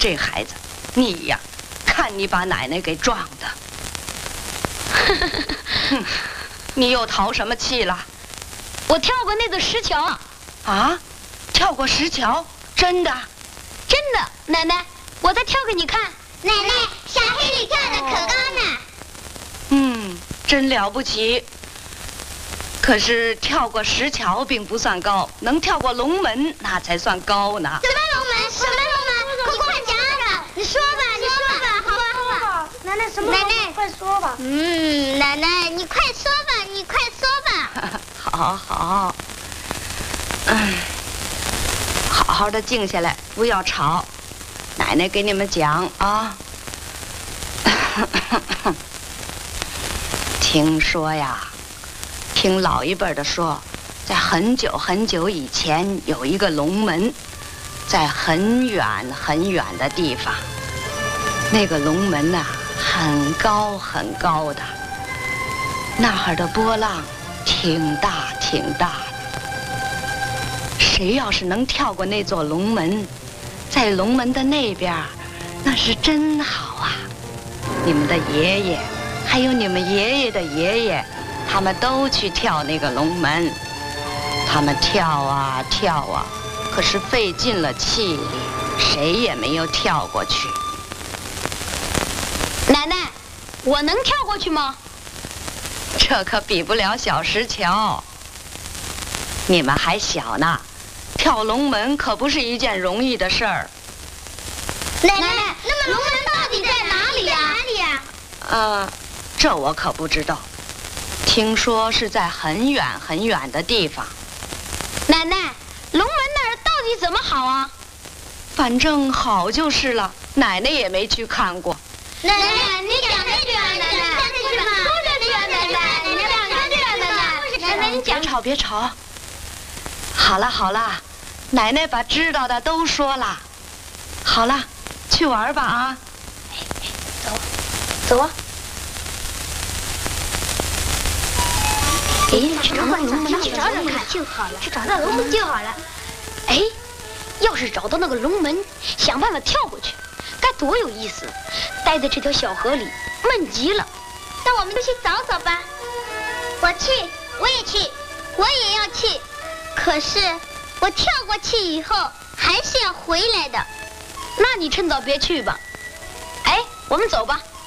这孩子，你呀，看你把奶奶给撞的。你又淘什么气了？ 我跳过那座石桥。 啊？跳过石桥？真的？ 真的，奶奶，我再跳给你看。 奶奶，小黑驴跳得可高呢。 真了不起。可是跳过石桥并不算高，能跳过龙门那才算高呢。 什么龙门？什么龙门？快讲讲！你说吧，你说吧，好吧。 奶奶什么？奶奶，快说吧。 奶奶，你快说吧，你快说吧。 好好。好好的静下来，不要吵。奶奶给你们讲啊。听说呀，听老一辈的说，在很久很久以前有一个龙门，在很远很远的地方。那个龙门呐，很高很高的，那儿的波浪挺大挺大的。谁要是能跳过那座龙门，在龙门的那边，那是真好啊！你们的爷爷，还有你们爷爷的爷爷，他们都去跳那个龙门。他们跳啊跳啊，可是费尽了气力，谁也没有跳过去。 奶奶，我能跳过去吗？ 这可比不了小石桥。你们还小呢，跳龙门可不是一件容易的事儿。 奶奶，那么龙门到底在哪里呀？ 这我可不知道。听说是在很远很远的地方。 奶奶，龙门那儿到底怎么好啊？ 反正好就是了，奶奶也没去看过。 奶奶，你讲这句啊，奶奶，讲这句嘛，说这句啊，奶奶，你讲这句啊，奶奶，奶奶你讲。 别吵别吵。好了好了，奶奶把知道的都说了。好了，去玩吧啊！ 走啊！ 去找龙门，去找找看就好了，去找到龙门就好了。 哎，要是找到那个龙门，想办法跳过去，该多有意思！待在这条小河里，闷极了。 那我们就去找找吧。我去，我也去，我也要去。可是我跳过去以后，还是要回来的。 那你趁早别去吧。哎，我们走吧。